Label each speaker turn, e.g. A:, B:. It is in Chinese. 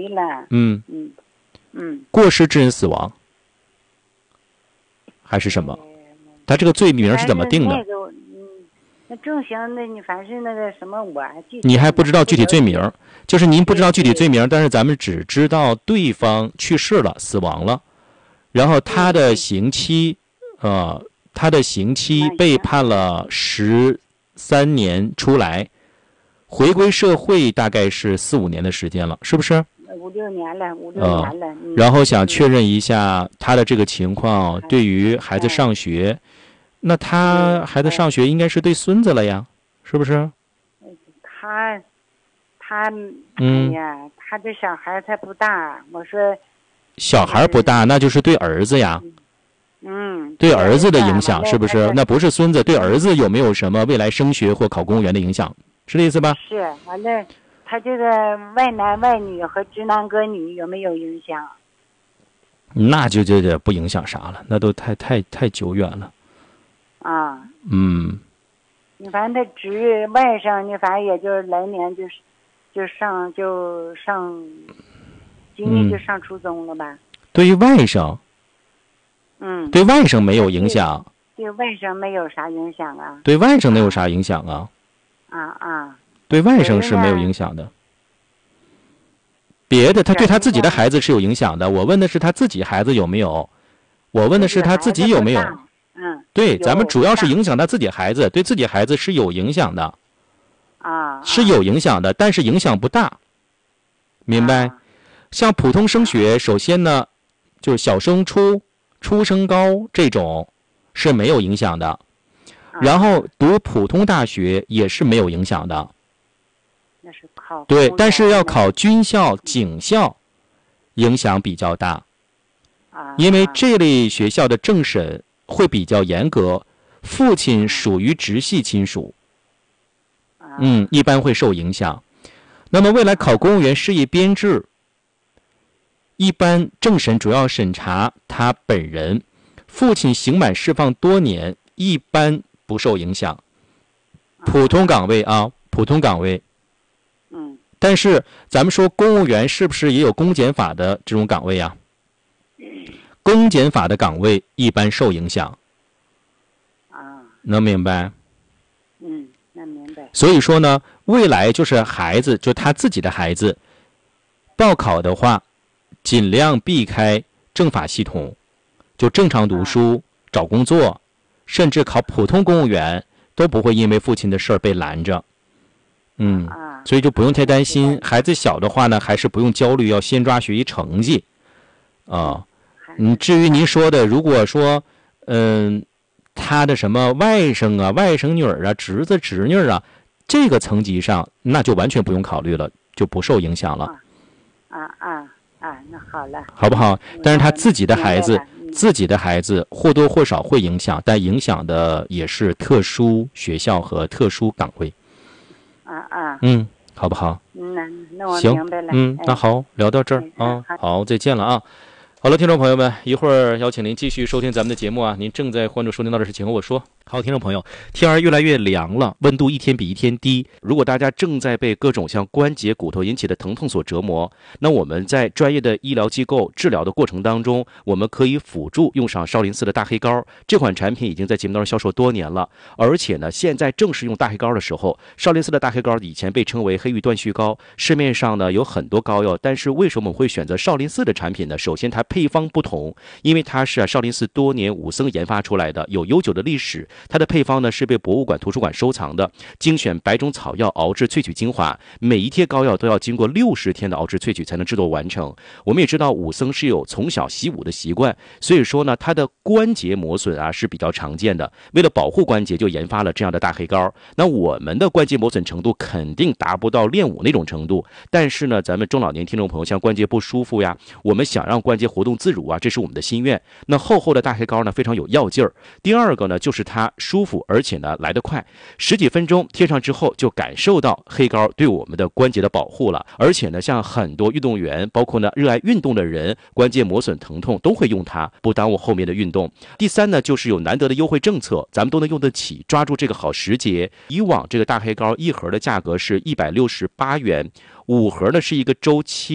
A: 没了。
B: 过失致人死亡还是什么？他这个罪名是怎么定的？
A: 那正行，那你凡是那个什么，
B: 你还不知道具体罪名，就是您不知道具体罪名，但是咱们只知道对方去世了，死亡了，然后他的刑期，被判了13年出来，回归社会大概是4、5年的时间了，是不是
A: ？5、6年了，5、6年了。
B: 然后想确认一下他的这个情况，对于孩子上学。那他孩子上学应该是对孙子了呀，是不是？
A: 他，哎呀，他这小孩才不大。我说，
B: 小孩不大，那就是对儿子呀。对儿子的影响是不是？那不是孙子，对儿子有没有什么未来升学或考公务员的影响？是这意思吧？
A: 是，完了，他这个外男外女和直男隔女有没有影响？
B: 那就不影响啥了，那都太久远了。
A: 你反正他侄外甥，你反正也就来年就上，今年就上初中了吧？
B: 对于外甥，对外甥没有影响。
A: 对外甥没有啥影响啊？
B: 对外甥能有啥影响啊？对外甥是没有影响的。别的，他对他自己的孩子是有影响的。我问的是他自己孩子有没有？我问的是他自己有没有？对，咱们主要是影响他自己孩子，对自己孩子是有影响的，是有影响的，但是影响不大，明白？像普通升学，首先呢，就是小升初、初升高这种是没有影响的，然后读普通大学也是没有影响的。
A: 那是考
B: 对，但是要考军校、警校，影响比较大，因为这类学校的政审会比较严格，父亲属于直系亲属，一般会受影响。那么未来考公务员事业编制，一般政审主要审查他本人，父亲刑满释放多年，一般不受影响。普通岗位啊，普通岗位。但是咱们说公务员是不是也有公检法的这种岗位啊？公检法的岗位一般受影响。能明白？
A: 能明白。
B: 所以说呢，未来就是孩子，就他自己的孩子，报考的话，尽量避开政法系统，就正常读书、找工作，甚至考普通公务员都不会因为父亲的事儿被拦着。所以就不用太担心。孩子小的话呢，还是不用焦虑，要先抓学习成绩。至于您说的，如果说，他的什么外甥啊、外甥女儿啊、侄子侄女啊，这个层级上，那就完全不用考虑了，就不受影响了。
A: 那好了，
B: 好不好？但是他自己的孩子或多或少会影响，但影响的也是特殊学校和特殊岗位。好不好？
A: 那我明白了。
B: 那好，聊到这儿啊，好，再见了啊。好了，听众朋友们，一会儿邀请您继续收听咱们的节目啊。您正在关注收听到的是请和我说。好，听众朋友，天儿越来越凉了，温度一天比一天低。如果大家正在被各种像关节、骨头引起的疼痛所折磨，那我们在专业的医疗机构治疗的过程当中，我们可以辅助用上少林寺的大黑膏。这款产品已经在节目当中销售多年了，而且呢，现在正是用大黑膏的时候。少林寺的大黑膏以前被称为黑玉断续膏，市面上呢有很多膏药，但是为什么我们会选择少林寺的产品呢？首先它配方不同，因为它是少林寺多年武僧研发出来的，有悠久的历史。它的配方呢是被博物馆、图书馆收藏的，精选100种草药熬制萃取精华，每一贴膏药都要经过60天的熬制萃取才能制作完成。我们也知道武僧是有从小习武的习惯，所以说呢，它的关节磨损啊是比较常见的。为了保护关节，就研发了这样的大黑膏。那我们的关节磨损程度肯定达不到练武那种程度，但是呢，咱们中老年听众朋友像关节不舒服呀，我们想让关节活动自如啊，这是我们的心愿。那厚厚的大黑膏呢，非常有药劲儿。第二个呢，就是它舒服，而且呢来得快，10几分钟贴上之后就感受到黑膏对我们的关节的保护了。而且呢，像很多运动员，包括呢热爱运动的人，关节磨损疼痛都会用它，不耽误后面的运动。第三呢，就是有难得的优惠政策，咱们都能用得起，抓住这个好时节。以往这个大黑膏一盒的价格是168元，5盒呢是一个周期